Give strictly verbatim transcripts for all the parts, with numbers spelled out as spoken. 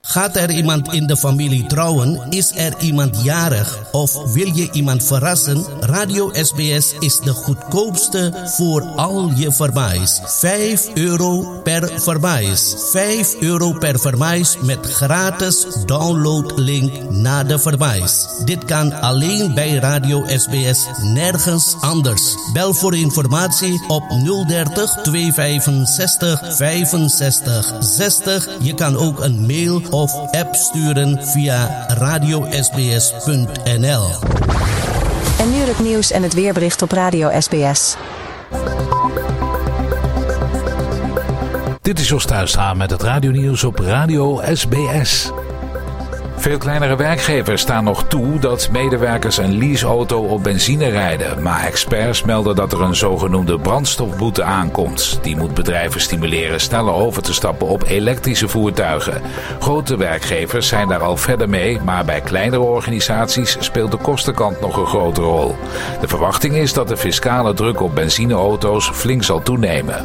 Gaat er iemand in de familie trouwen? Is er iemand jarig? Of wil je iemand verrassen? Radio S B S is de goedkoopste voor al je verwijs. vijf euro per verwijs. vijf euro per verwijs met gratis downloadlink naar de verwijs. Dit kan alleen bij Radio S B S, nergens anders. Bel voor informatie op nul dertig tweehonderdvijfenzestig vijfenzestig zestig. Je kan ook een mail of app sturen via radio s b s punt n l. En nu het nieuws en het weerbericht op Radio S B S. Dit is Jos Thuistra met het radionieuws op Radio S B S. Veel kleinere werkgevers staan nog toe dat medewerkers een leaseauto op benzine rijden. Maar experts melden dat er een zogenoemde brandstofboete aankomt. Die moet bedrijven stimuleren sneller over te stappen op elektrische voertuigen. Grote werkgevers zijn daar al verder mee, maar bij kleinere organisaties speelt de kostenkant nog een grote rol. De verwachting is dat de fiscale druk op benzineauto's flink zal toenemen.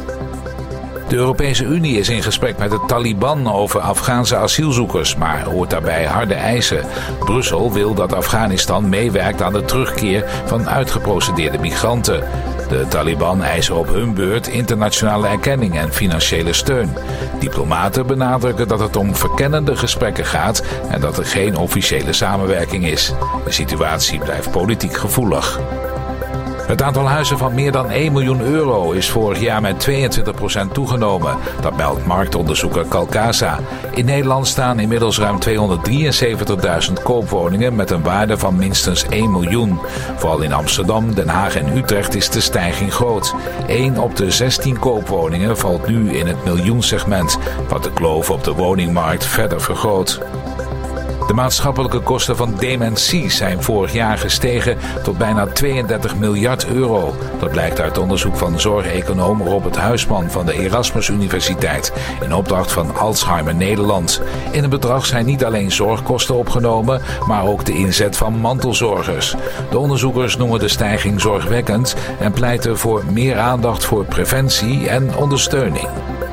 De Europese Unie is in gesprek met de Taliban over Afghaanse asielzoekers, maar hoort daarbij harde eisen. Brussel wil dat Afghanistan meewerkt aan de terugkeer van uitgeprocedeerde migranten. De Taliban eisen op hun beurt internationale erkenning en financiële steun. Diplomaten benadrukken dat het om verkennende gesprekken gaat en dat er geen officiële samenwerking is. De situatie blijft politiek gevoelig. Het aantal huizen van meer dan één miljoen euro is vorig jaar met tweeëntwintig procent toegenomen. Dat meldt marktonderzoeker Calcasa. In Nederland staan inmiddels ruim tweehonderddrieënzeventigduizend koopwoningen met een waarde van minstens één miljoen. Vooral in Amsterdam, Den Haag en Utrecht is de stijging groot. één op de zestien koopwoningen valt nu in het miljoensegment, wat de kloof op de woningmarkt verder vergroot. De maatschappelijke kosten van dementie zijn vorig jaar gestegen tot bijna tweeëndertig miljard euro. Dat blijkt uit onderzoek van zorgeconoom Robert Huisman van de Erasmus Universiteit in opdracht van Alzheimer Nederland. In het bedrag zijn niet alleen zorgkosten opgenomen, maar ook de inzet van mantelzorgers. De onderzoekers noemen de stijging zorgwekkend en pleiten voor meer aandacht voor preventie en ondersteuning.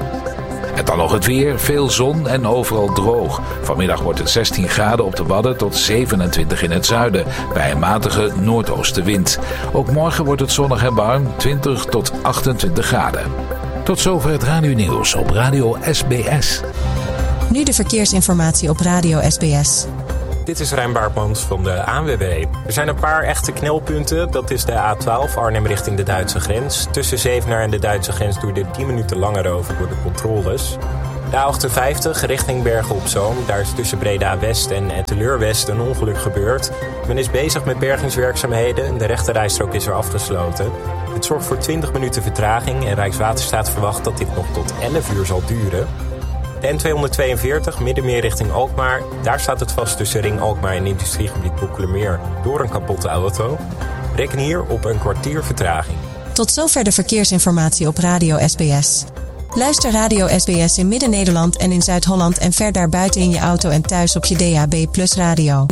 En dan nog het weer, veel zon en overal droog. Vanmiddag wordt het zestien graden op de Wadden tot zevenentwintig in het zuiden, bij een matige noordoostenwind. Ook morgen wordt het zonnig en warm, twintig tot achtentwintig graden. Tot zover het radionieuws op Radio S B S. Nu de verkeersinformatie op Radio S B S. Dit is Rijn Baartmans van de A N W B. Er zijn een paar echte knelpunten. Dat is de A twaalf Arnhem richting de Duitse grens. Tussen Zevenaar en de Duitse grens doe je er tien minuten langer over door de controles. De A achtenvijftig richting Bergen op Zoom. Daar is tussen Breda West en Etteleur West een ongeluk gebeurd. Men is bezig met bergingswerkzaamheden. De rechterrijstrook is er afgesloten. Het zorgt voor twintig minuten vertraging en Rijkswaterstaat verwacht dat dit nog tot elf uur zal duren. De N tweehonderdtweeënveertig, Middenmeer richting Alkmaar. Daar staat het vast tussen Ring Alkmaar en industriegebied Boekelemeer door een kapotte auto. Reken hier op een kwartier vertraging. Tot zover de verkeersinformatie op Radio S B S. Luister Radio S B S in Midden-Nederland en in Zuid-Holland en ver daarbuiten in je auto en thuis op je D A B plus radio.